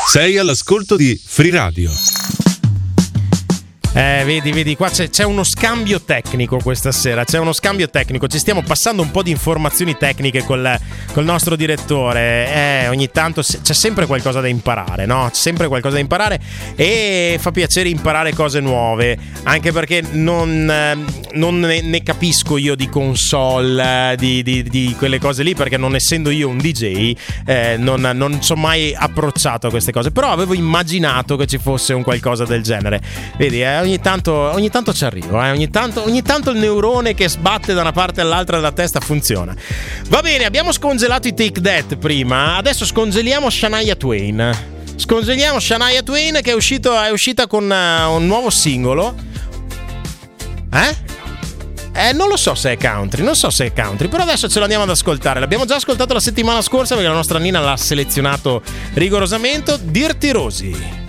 Sei all'ascolto di Free Radio. Vedi, qua c'è uno scambio tecnico questa sera, c'è uno scambio tecnico, ci stiamo passando un po' di informazioni tecniche col nostro direttore, ogni tanto c'è sempre qualcosa da imparare, no? C'è sempre qualcosa da imparare e fa piacere imparare cose nuove, anche perché non ne capisco io di console, di quelle cose lì, perché non essendo io un DJ non sono mai approcciato a queste cose, però avevo immaginato che ci fosse un qualcosa del genere. Vedi, ogni tanto ci arrivo, ogni tanto il neurone che sbatte da una parte all'altra della testa funziona. Va bene, abbiamo scongelato i Take That prima, adesso scongeliamo Shania Twain. Scongeliamo Shania Twain che è uscita con un nuovo singolo. Non lo so se è country, però adesso ce lo andiamo ad ascoltare. L'abbiamo già ascoltato la settimana scorsa perché la nostra Nina l'ha selezionato rigorosamente. Dirty Rosie.